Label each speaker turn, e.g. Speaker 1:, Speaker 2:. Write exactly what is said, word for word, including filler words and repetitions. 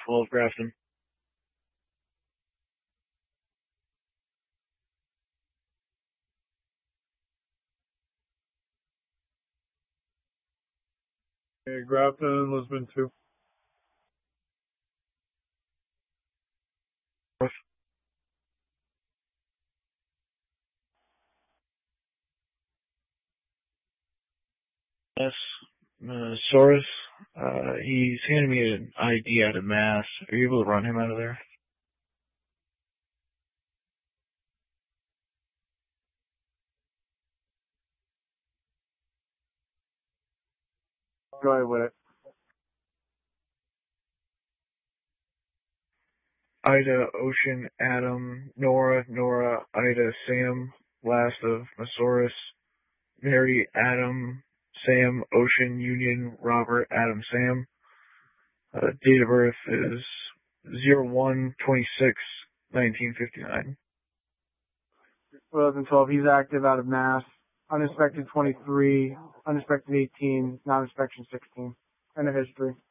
Speaker 1: twelve, Grafton.
Speaker 2: Okay, Grafton, Lisbon two.
Speaker 1: Yes, uh, Soros. Uh, he's handed me an I D out of Mass. Are you able to run him out of there?
Speaker 2: Go ahead with it.
Speaker 1: Ida, Ocean, Adam, Nora, Nora, Ida, Sam, last of Masaurus, Mary, Adam, Sam, Ocean, Union, Robert, Adam, Sam. Uh, date of birth is zero one twenty-six nineteen fifty-nine.
Speaker 2: eleven twelve, he's active out of Mass. Uninspected twenty-three, uninspected eighteen, non-inspection sixteen. End of history.